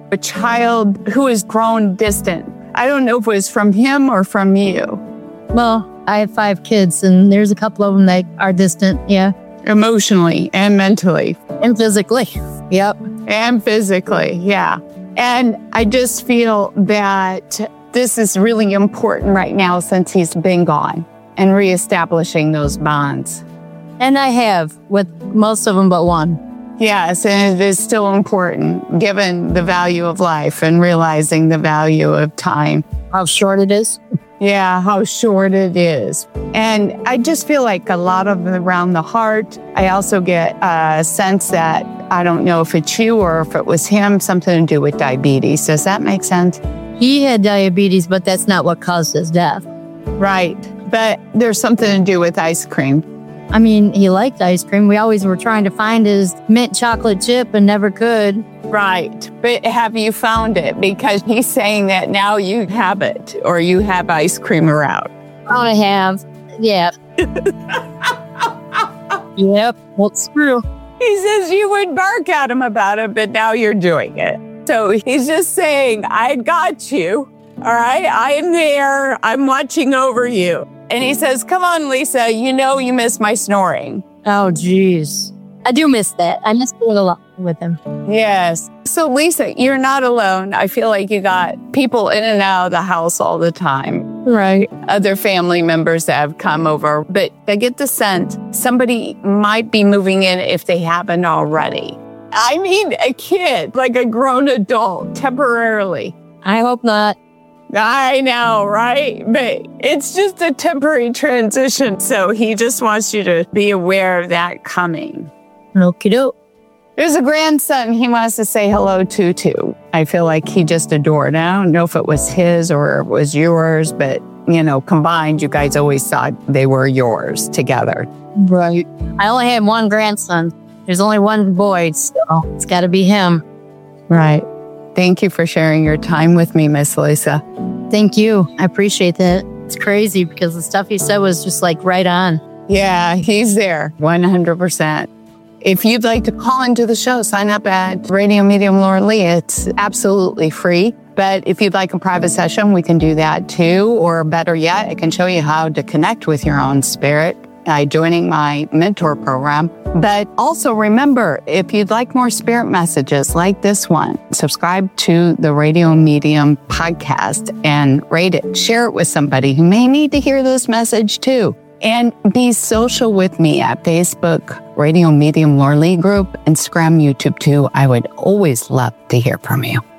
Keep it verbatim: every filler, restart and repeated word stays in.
a child who has grown distant. I don't know if it was from him or from you. Well, I have five kids, and there's a couple of them that are distant, yeah. Emotionally and mentally. And physically. Yep. And physically, yeah. And I just feel that this is really important right now since he's been gone and reestablishing those bonds. And I have with most of them but one. Yes, and it is still important given the value of life and realizing the value of time. How short it is. Yeah, how short it is. And I just feel like a lot of around the heart. I also get a sense that, I don't know if it's you or if it was him, something to do with diabetes. Does that make sense? He had diabetes, but that's not what caused his death. Right. But there's something to do with ice cream. I mean, he liked ice cream. We always were trying to find his mint chocolate chip and never could. Right. But have you found it? Because he's saying that now you have it or you have ice cream around. I have. Yeah. Yep. Well, it's true. He says you would bark at him about it, but now you're doing it. So he's just saying, I got you. All right. I am there. I'm watching over you. And he says, come on, Lisa, you know you miss my snoring. Oh, geez. I do miss that. I miss being alone with him. Yes. So, Lisa, you're not alone. I feel like you got people in and out of the house all the time. Right. Other family members that have come over. But I get the sense somebody might be moving in if they haven't already. I mean, a kid, like a grown adult, temporarily. I hope not. I know, right? But it's just a temporary transition. So he just wants you to be aware of that coming. Okie doke. There's a grandson he wants to say hello to, too. I feel like he just adored. I don't know if it was his or it was yours, but, you know, combined, you guys always thought they were yours together. Right. I only had one grandson. There's only one boy, so it's got to be him. Right. Thank you for sharing your time with me, Miss Lisa. Thank you. I appreciate that. It's crazy because the stuff he said was just like right on. Yeah, he's there, one hundred percent. If you'd like to call into the show, sign up at Radio Medium Laura Lee. It's absolutely free. But if you'd like a private session, we can do that too. Or better yet, I can show you how to connect with your own spirit by joining my mentor program. But also remember, if you'd like more spirit messages like this one, subscribe to the Radio Medium podcast and rate it. Share it with somebody who may need to hear this message too. And be social with me at Facebook, Radio Medium Laura Lee Group, Instagram, YouTube too. I would always love to hear from you.